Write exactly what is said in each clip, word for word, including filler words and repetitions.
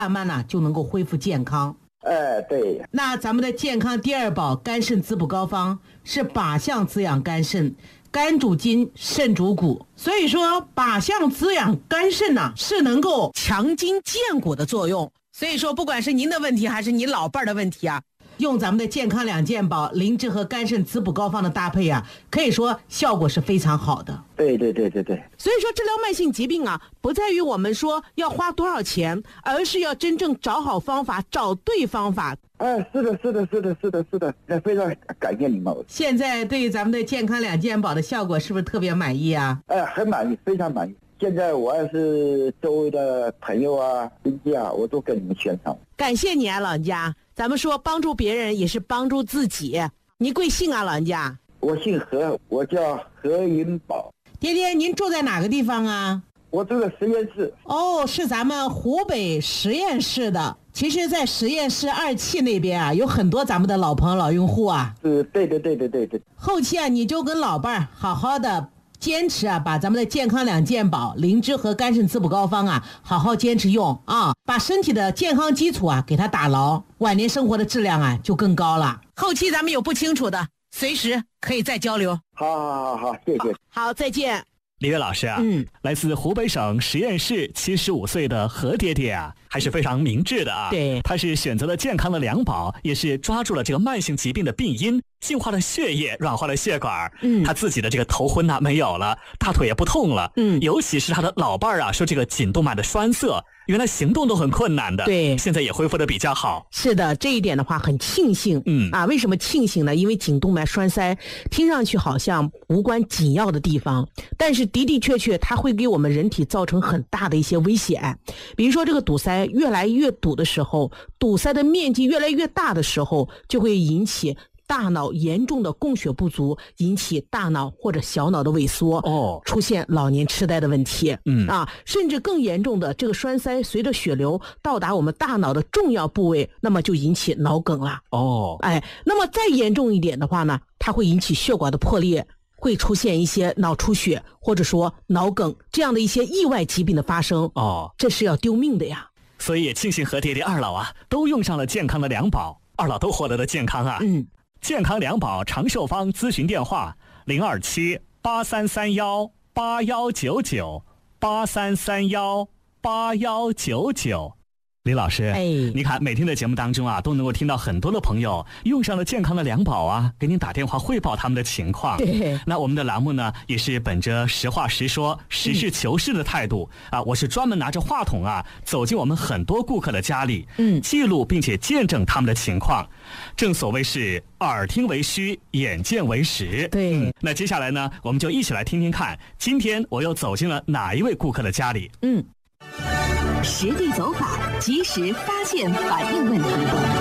慢慢呢就能够恢复健康。 哎，对。 那咱们的健康第二宝肝肾滋补膏方是靶向滋养肝肾，肝主筋，肾主骨，所以说靶向滋养肝肾呢、啊、是能够强筋健骨的作用。所以说不管是您的问题还是你老伴儿的问题啊，用咱们的健康两件宝灵芝和肝肾滋补膏方的搭配啊，可以说效果是非常好的。 对对对对对。 所以说治疗慢性疾病啊，不在于我们说要花多少钱，而是要真正找好方法，找对方法。 哎，是的，是的，是的，是的，是的，那非常感谢你们。 现在对咱们的健康两件宝的效果是不是特别满意啊？ 哎，很满意，非常满意。现在我要是周围的朋友啊、亲戚啊，我都跟你们宣传。 感谢你啊，老人家。咱们说帮助别人也是帮助自己。你贵姓啊，老人家？ 我姓何，我叫何云宝。 爹爹，您住在哪个地方啊？ 我住在实验室。 哦，是咱们湖北实验室的。其实在实验室二期那边啊，有很多咱们的老朋友老用户啊。 是，对对对对对对。 后期啊，你就跟老伴儿好好的坚持啊，把咱们的健康两件宝灵芝和肝肾滋补膏方啊好好坚持用啊，把身体的健康基础啊给它打牢，晚年生活的质量啊就更高了。后期咱们有不清楚的随时可以再交流。 好好好好，谢谢。 好，好，再见。 李岳老师啊， 嗯， 来自湖北省十堰市七十五岁的何爹爹啊，还是非常明智的啊。 对， 他是选择了健康的两宝，也是抓住了这个慢性疾病的病因，净化了血液，软化了血管。 嗯， 他自己的这个头昏呐、啊、没有了，大腿也不痛了。 嗯， 尤其是他的老伴儿啊，说这个颈动脉的栓塞，原来行动都很困难的， 对， 现在也恢复的比较好。 是的，这一点的话很庆幸。 嗯啊，为什么庆幸呢？因为颈动脉栓塞听上去好像无关紧要的地方，但是的的确确它会给我们人体造成很大的一些危险。比如说这个堵塞越来越堵的时候，堵塞的面积越来越大的时候，就会引起大脑严重的供血不足，引起大脑或者小脑的萎缩， 哦， 出现老年痴呆的问题。 嗯啊，甚至更严重的这个栓塞随着血流到达我们大脑的重要部位，那么就引起脑梗了。 哦， 哎，那么再严重一点的话呢，它会引起血管的破裂，会出现一些脑出血或者说脑梗这样的一些意外疾病的发生。 哦， 这是要丢命的呀。 所以也庆幸何爹爹二老啊都用上了健康的两宝，二老都获得了健康啊。 嗯， 健康两宝长寿方咨询电话零二七八三三幺八幺九九八三三幺八幺九九。李老师， 哎， 你看每天的节目当中啊，都能够听到很多的朋友用上了健康的两宝啊，给您打电话汇报他们的情况。 对， 那我们的栏目呢，也是本着实话实说、实事求是的态度、嗯、啊，我是专门拿着话筒啊，走进我们很多顾客的家里， 嗯， 记录并且见证他们的情况。正所谓是耳听为虚，眼见为实。 对、 嗯，那接下来呢，我们就一起来听听看，今天我又走进了哪一位顾客的家里。 嗯， 实地走访，及时发现反映问题。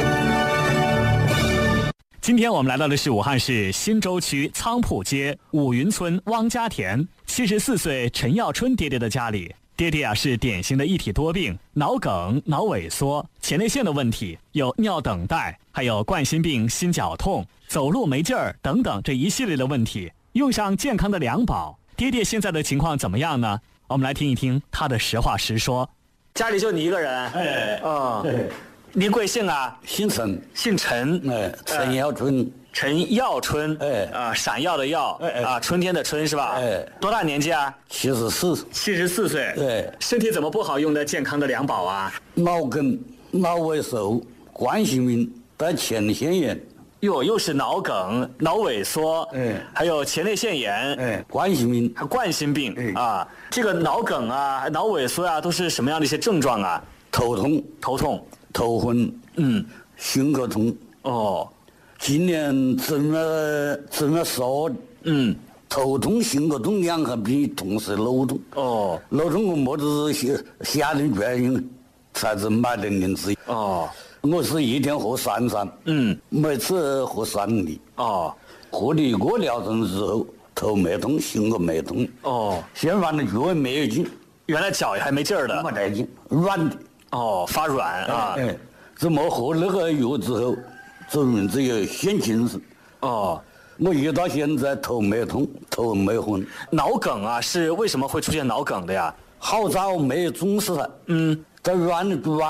今天我们来到的是武汉市新洲区仓铺街五云村汪家田七十四岁陈耀春爹爹的家里。爹爹啊是典型的一体多病，脑梗、脑萎缩、前列腺的问题，有尿等待，还有冠心病、心绞痛、走路没劲儿等等这一系列的问题。用上健康的两宝，爹爹现在的情况怎么样呢？我们来听一听他的实话实说。家里就你一个人？ 哎， 哦， 对， 您贵姓啊？ 姓陈， 姓陈， 哎，陈耀春， 陈耀春， 哎， 啊，闪耀的耀， 哎哎， 啊，春天的春是吧？ 哎， 多大年纪啊？ 七十四， 七十四岁， 对， 身体怎么不好？用的健康的两宝啊？ 脑梗、脑萎缩、冠心病带前列腺炎。 哟，又是脑梗、脑萎缩， 哎， 还有前列腺炎， 哎，冠心病， 还冠心病， 哎， 啊，这个脑梗啊、脑萎缩啊，都是什么样的一些症状啊？ 头痛， 头痛， 头昏， 嗯， 胸口痛。 哦， 今年怎么怎么说？ 嗯， 头痛、胸口痛两个比同时脑痛。 哦， 脑痛我么子是下定决心才是买的灵芝。 哦。 我是一天喝三餐， 嗯， 每次喝三粒。 哦， 喝了一个疗程之后，头没痛，胸口没痛。 哦， 现在的脚也没有劲， 原来脚也还没劲儿的， 没带劲，软的。 哦，发软啊。 哎，怎么喝那个药之后，这人只有现精神。 哦， 我一到现在头没痛，头没昏。 脑梗啊，是为什么会出现脑梗的呀？ 好早没有重视它。 嗯。 在软的软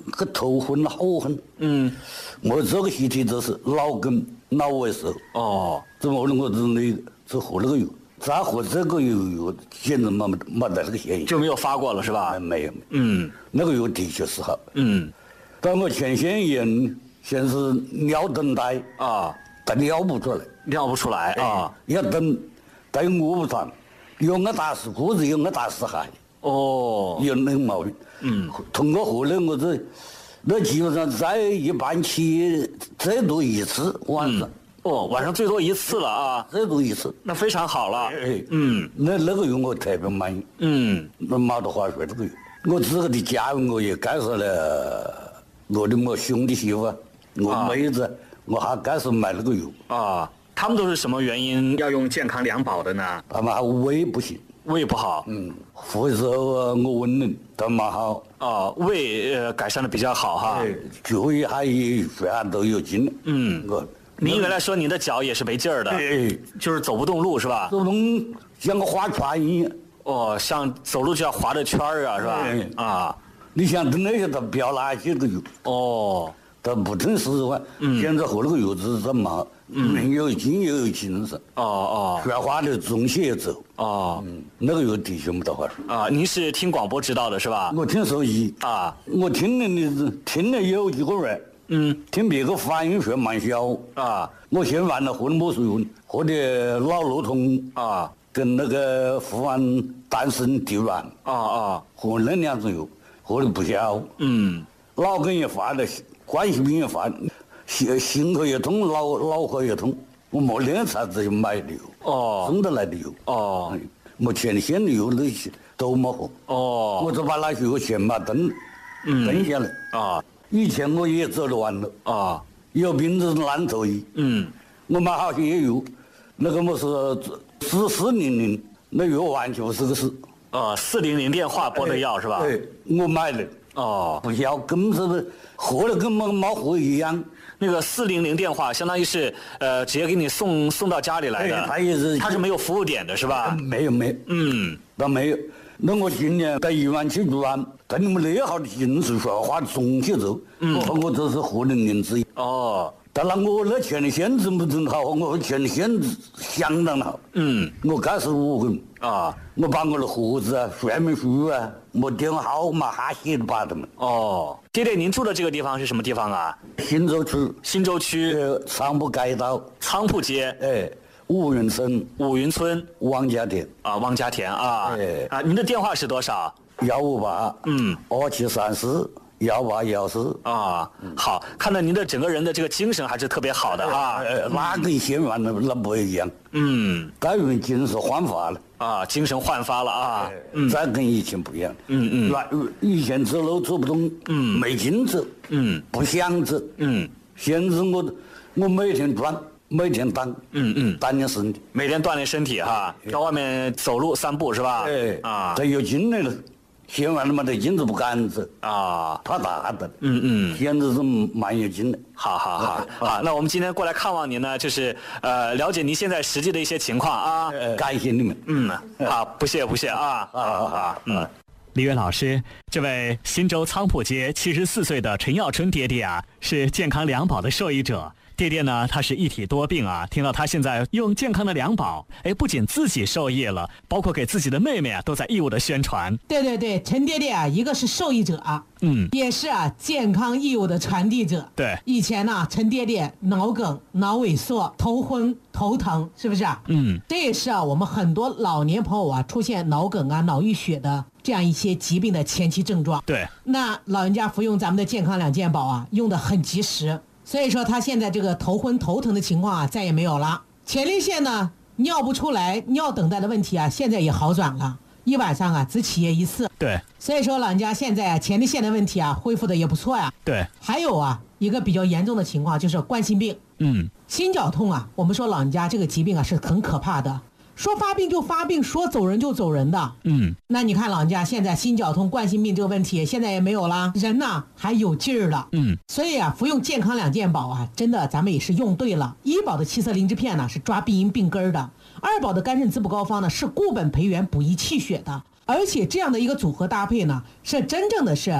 个头昏好很。嗯，我这个习题就是脑梗、脑萎缩。哦，怎么了？我只那只喝那个药，再喝这个药药，现在没没得那个现象， 就没有发过了是吧？ 没有。嗯，那个药的确是好。嗯，但我前些年先是尿等待啊，但尿不出来， 尿不出来啊， 要等，但我不穿，有我打死裤子，有我打死鞋。哦，有那个毛病。嗯，通过后来我这，那基本上在一半期最多一次晚上。 哦，晚上最多一次了啊， 最多一次， 那非常好了。 哎，嗯，那那个药我特别满意。嗯，那没得话说这个药，我自个的家人我也介绍了我的我兄弟媳妇，我妹子，我还介绍买那个药。 啊，他们都是什么原因要用健康两宝的呢？ 他们还胃不行。 胃不好， 嗯，或者说我问人，他蛮好啊，胃呃改善的比较好哈， 脚也还有全都有劲，嗯，我您原来说您的脚也是没劲儿的，哎，就是走不动路是吧？ 走不动像个画圈一样， 哦，像走路就要划着圈儿啊是吧？ 哎、啊，你想等那些他不要哪些个油，哦，他不听使唤，嗯，现在喝那个油脂怎么？嗯，有劲又有精神。哦哦，说话的中写走。哦，嗯，那个有的确没得话说。 啊，您是听广播知道的是吧？ 我听手机啊，我听了你听了有几个月。嗯，听别个反映说蛮小啊。我先完了喝的没水用，喝的老路通啊，跟那个富安丹参地软。啊啊，喝那两种油，喝的不小。嗯，脑梗也犯了，冠心病也犯。心心口也痛，脑脑壳也痛，我没那才子就买的油，哦，送得来的油，哦，我前线的油那些都没喝，哦，我就把那些个钱把登，嗯，登下来，啊，以前我也走得完了，啊，有病子烂头医，嗯，我买好些油，那个么是四四零零，那药完全不是个事， 啊，四零零电话拨的药是吧？ 对，我买的，哦，不要，根本是喝了跟没没喝一样。 那个四零零电话相当于是呃直接给你送送到家里来的， 他也是， 他是没有服务点的是吧？ 没有没有，嗯，那没有。那我今年在医院去住院，在你们那好的精神说话总去走，我和我都是喝的零之一。哦，当然我那前线真不真好，我前线相当好。嗯，我干是五个啊，我把我的盒子啊、说明书啊、我电话号码还写的把他们。 哦，爹爹，您住的这个地方是什么地方啊？ 新洲区。 新洲区。 呃，仓铺街道。 仓铺街。 哎，五云村。 五云村。 汪家田。 啊，汪家田啊。哎。啊，您的电话是多少？ 幺五八。嗯。二七三四。幺八幺四啊，好，看到您的整个人的这个精神还是特别好的啊， 那跟先完了那不一样，嗯，但是精神焕发了啊，精神焕发了啊，嗯， 再跟以前不一样，嗯嗯，那以前走路走不动，嗯，没劲走，嗯，不想走，嗯，现在我我每天转，每天锻，嗯嗯，锻炼身体， 每天锻炼身体哈，到外面走路散步是吧？ 哎啊，这有劲来了。先完了嘛，这劲子不敢走啊，怕打的。嗯嗯，现在是蛮有劲的。 好好好好，那我们今天过来看望您呢，就是呃了解您现在实际的一些情况啊。 感谢你们。 嗯，好，不谢不谢啊。好好好，嗯。李远老师，这位新洲仓铺街七十四岁的陈耀春爹爹啊，是健康两宝的受益者。爹爹呢，他是一体多病啊。听到他现在用健康的两宝，哎，不仅自己受益了，包括给自己的妹妹啊，都在义务的宣传。 对对对，陈爹爹啊，一个是受益者啊，嗯，也是啊健康义务的传递者。 对， 以前呢，陈爹爹脑梗、脑萎缩、头昏、头疼，是不是啊？嗯，这也是啊我们很多老年朋友啊出现脑梗啊、脑溢血的这样一些疾病的前期症状。 对， 那老人家服用咱们的健康两件宝啊，用的很及时。所以说他现在这个头昏头疼的情况啊再也没有了，前列腺呢尿不出来尿等待的问题啊现在也好转了，一晚上啊只起夜一次。 对， 所以说老人家现在啊前列腺的问题啊恢复的也不错呀。 对， 还有啊一个比较严重的情况就是冠心病。嗯，心绞痛啊，我们说老人家这个疾病啊是很可怕的，说发病就发病，说走人就走人的。嗯，那你看老人家现在心绞痛、冠心病这个问题现在也没有了，人呢还有劲儿了。嗯，所以啊，服用健康两件宝啊，真的咱们也是用对了。一宝的七色灵芝片呢是抓病因病根的，二宝的肝肾滋补膏方呢是固本培元、补益气血的，而且这样的一个组合搭配呢，是真正的是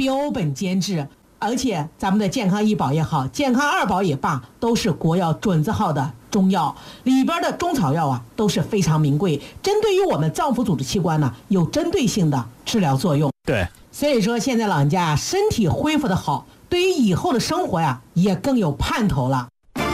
标本兼治。而且咱们的健康一宝也好，健康二宝也罢，都是国药准字号的中药，里边的中草药啊都是非常名贵，针对于我们脏腑组织器官呢有针对性的治疗作用。 对， 所以说现在老人家身体恢复的好，对于以后的生活呀也更有盼头了。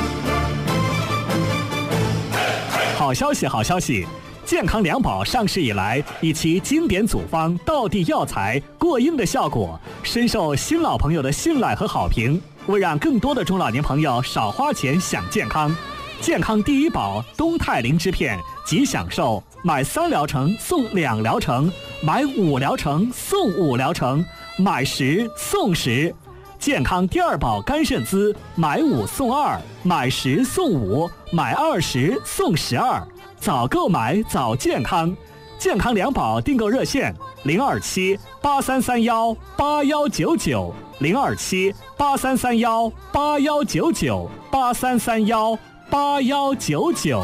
好消息，好消息！健康两宝上市以来，以其经典组方、道地药材、过硬的效果，深受新老朋友的信赖和好评。为让更多的中老年朋友少花钱享健康，健康第一宝东肽灵芝片即享受买三疗程送两疗程，买五疗程送五疗程，买十送十。健康第二宝肝肾滋，买五送二，买十送五，买二十送十二。早购买早健康，健康两宝订购热线零二七八三三幺八幺九九零二七八三三幺八幺九九八三三幺八幺九九。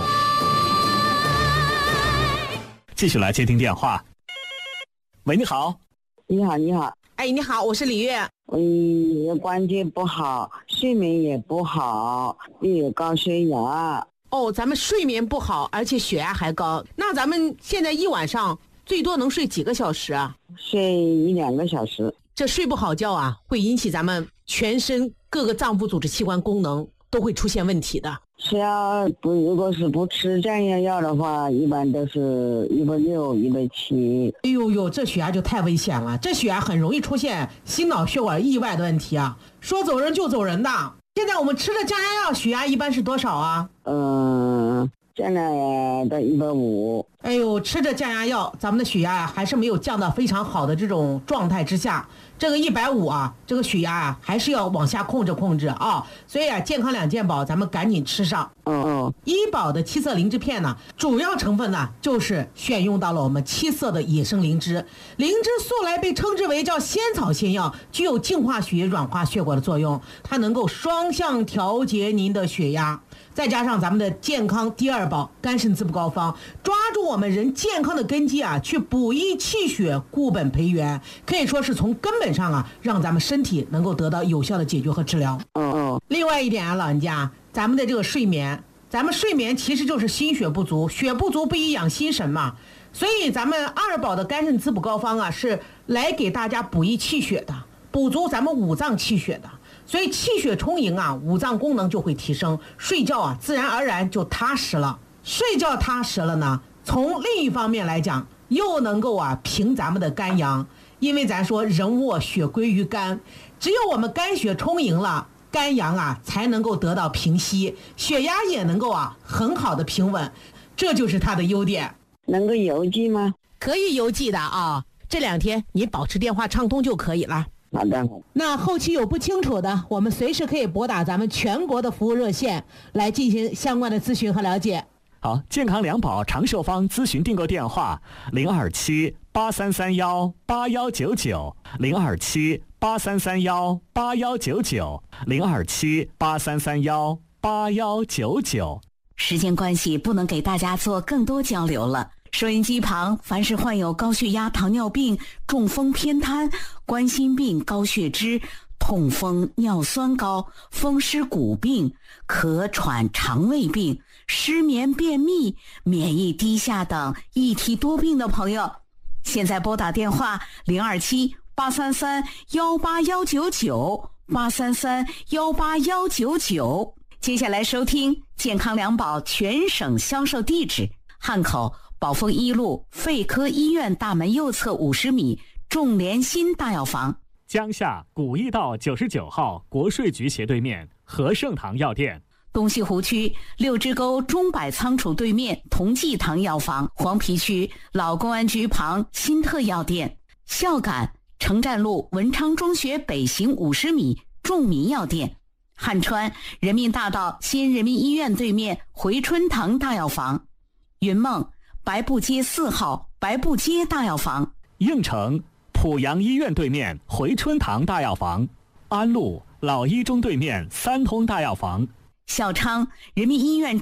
继续来接听电话。喂，你好。 你好，你好。 哎，你好，我是李月。 嗯，关节不好，睡眠也不好，又有高血压。 哦，咱们睡眠不好，而且血压还高，那咱们现在一晚上最多能睡几个小时啊？ 睡一两个小时。 这睡不好觉啊，会引起咱们全身各个脏腑组织器官功能都会出现问题的。 是要不，如果是不吃降压药的话，一般都是一百六、一百七。 哎呦呦，这血压就太危险了，这血压很容易出现心脑血管意外的问题啊，说走人就走人的。现在我们吃的降压药，血压一般是多少啊？ 嗯，降压药到一百五。 哎呦，吃着降压药，咱们的血压啊还是没有降到非常好的这种状态之下。这个一百五啊，这个血压啊还是要往下控制控制啊。所以啊，健康两件宝咱们赶紧吃上。 嗯嗯。 医保的七色灵芝片呢，主要成分呢就是选用到了我们七色的野生灵芝。灵芝素来被称之为叫仙草仙药，具有净化血液、软化血管的作用，它能够双向调节您的血压。再加上咱们的健康第二宝肝肾滋补膏方，抓住我们人健康的根基啊，去补益气血、固本培元，可以说是从根本上啊，让咱们身体能够得到有效的解决和治疗。 嗯嗯。 另外一点啊，老人家，咱们的这个睡眠，咱们睡眠其实就是心血不足，血不足不宜养心神嘛。所以咱们二宝的肝肾滋补膏方啊，是来给大家补益气血的，补足咱们五脏气血的。所以气血充盈啊，五脏功能就会提升，睡觉啊自然而然就踏实了。睡觉踏实了呢，从另一方面来讲，又能够啊平咱们的肝阳，因为咱说人卧血归于肝，只有我们肝血充盈了，肝阳啊才能够得到平息，血压也能够啊很好的平稳，这就是它的优点。 能够邮寄吗？ 可以邮寄的啊，这两天你保持电话畅通就可以了。 好的。 那后期有不清楚的，我们随时可以拨打咱们全国的服务热线来进行相关的咨询和了解。 好，健康两宝长寿方咨询订购电话零二七八三三幺八幺九九零二七八三三幺八幺九九零二七八三三幺八幺九九。 时间关系，不能给大家做更多交流了。收音机旁，凡是患有高血压、糖尿病、中风偏瘫、冠心病、高血脂、痛风、尿酸高、风湿骨病、咳喘、肠胃病、失眠、便秘、免疫低下等一体多病的朋友，现在拨打电话零二七八三三幺八幺九九八三三幺八幺九九。接下来收听健康两宝全省销售地址：汉口宝丰一路肺科医院大门右侧五十米众联心大药房， 江夏古驿道九十九号国税局斜对面和盛堂药店， 东西湖区六支沟中百仓储对面同济堂药房，黄陂区老公安局旁新特药店，孝感城站路文昌中学北行五十米众民药店，汉川人民大道新人民医院对面回春堂大药房，云梦白布街四号白布街大药房， 应城濮阳医院对面回春堂大药房，安陆老一中对面三通大药房， 孝昌人民医院